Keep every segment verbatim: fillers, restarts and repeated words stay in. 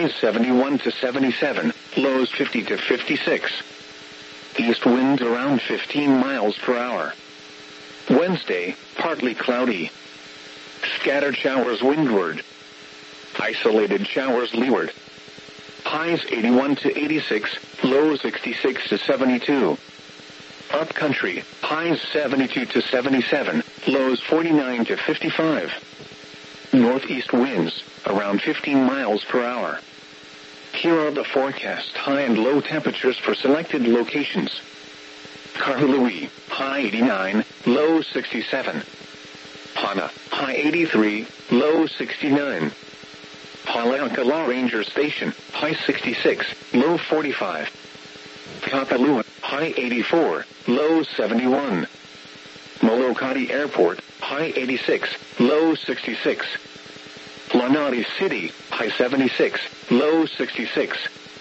highs seventy-one to seventy-seven, lows fifty to fifty-six. East winds around fifteen miles per hour. Wednesday, partly cloudy. Scattered showers windward. Isolated showers leeward. Highs eighty-one to eighty-six, lows sixty-six to seventy-two. Upcountry, highs seventy-two to seventy-seven, lows forty-nine to fifty-five. Northeast winds, around fifteen miles per hour. Here are the forecast high and low temperatures for selected locations. Kahului, high eighty-nine, low sixty-seven. Hana, high eighty-three, low sixty-nine. Haleakala Ranger Station, high sixty-six, low forty-five. Kapalua, high eighty-four, low seventy-one. Molokati Airport, high eighty-six, low sixty-six. Lanati City, high seventy-six, low sixty-six.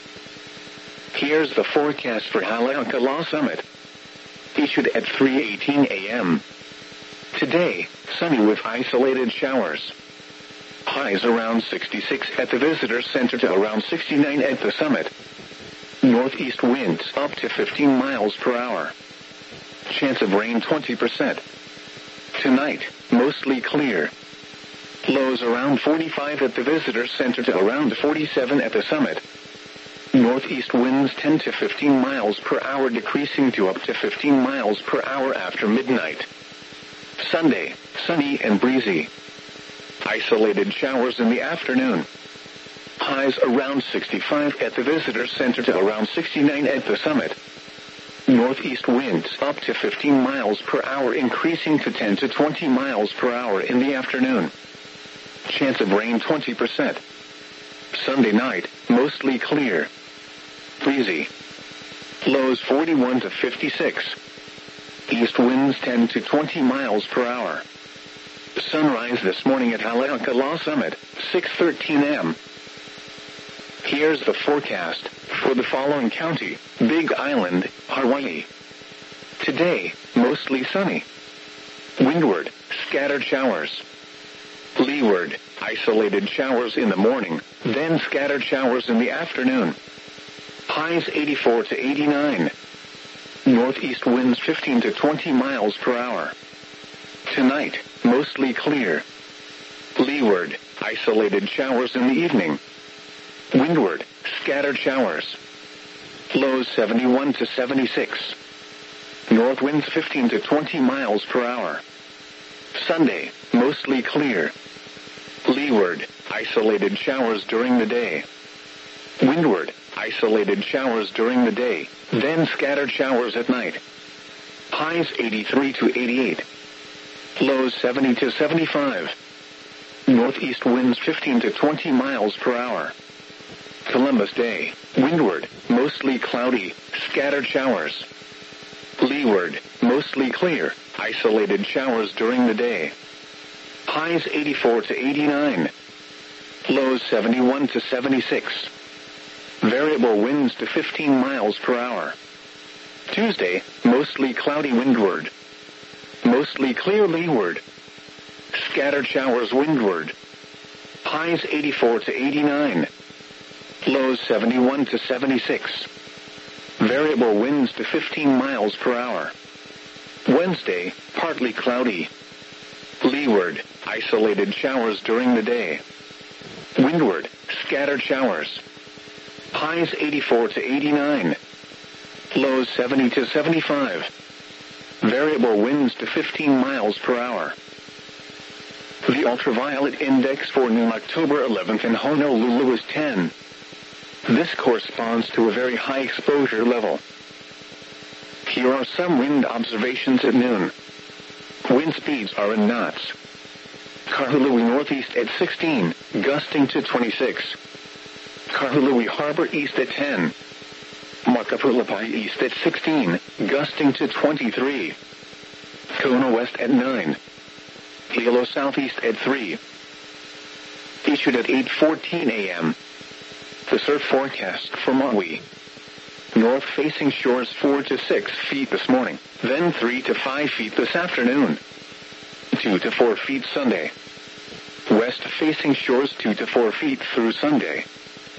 Here's the forecast for Haleakala Summit. Issued at three eighteen a.m. Today, sunny with isolated showers. Highs around sixty-six at the visitor center to around sixty-nine at the summit. Northeast winds up to fifteen miles per hour. Chance of rain twenty percent. Tonight, mostly clear. Lows around forty-five at the visitor center to around forty-seven at the summit. Northeast winds ten to fifteen miles per hour, decreasing to up to fifteen miles per hour after midnight. Sunday, sunny and breezy. Isolated showers in the afternoon. Highs around sixty-five at the visitor center to around sixty-nine at the summit. Northeast winds up to fifteen miles per hour, increasing to ten to twenty miles per hour in the afternoon. Chance of rain twenty percent. Sunday night, mostly clear. Breezy. Lows forty-one to fifty-six. East winds ten to twenty miles per hour. Sunrise this morning at Haleakala Summit, six thirteen a.m. Here's the forecast for the following county: Big Island, Hawaii. Today, mostly sunny. Windward, scattered showers. Leeward, isolated showers in the morning, then scattered showers in the afternoon. Highs eighty-four to eighty-nine. Northeast winds fifteen to twenty miles per hour. Tonight, mostly clear. Leeward, isolated showers in the evening. Windward, scattered showers. Lows seventy-one to seventy-six. North winds fifteen to twenty miles per hour. Sunday, mostly clear. Leeward, isolated showers during the day. Windward, isolated showers during the day, then scattered showers at night. Highs eighty-three to eighty-eight. Lows seventy to seventy-five. Northeast winds fifteen to twenty miles per hour. Columbus Day, windward, mostly cloudy, scattered showers. Leeward, mostly clear, isolated showers during the day. Highs eighty-four to eighty-nine. Lows seventy-one to seventy-six. Variable winds to fifteen miles per hour. Tuesday, mostly cloudy windward. Mostly clear leeward. Scattered showers windward. Highs eighty-four to eighty-nine. Lows seventy-one to seventy-six. Variable winds to fifteen miles per hour. Wednesday, partly cloudy. Leeward, isolated showers during the day. Windward, scattered showers. Highs eighty-four to eighty-nine. Lows seventy to seventy-five. Variable winds to fifteen miles per hour. The ultraviolet index for noon October eleventh in Honolulu is ten. This corresponds to a very high exposure level. Here are some wind observations at noon. Wind speeds are in knots. Kahului northeast at sixteen, gusting to twenty-six. Kahului Harbor east at ten. Makapulapai east at sixteen, gusting to twenty-three. Kona west at nine. Hilo southeast at three. Issued at eight fourteen a.m. The surf forecast for Maui. North-facing shores four to six feet this morning, then three to five feet this afternoon. two to four feet Sunday. West-facing shores two to four feet through Sunday.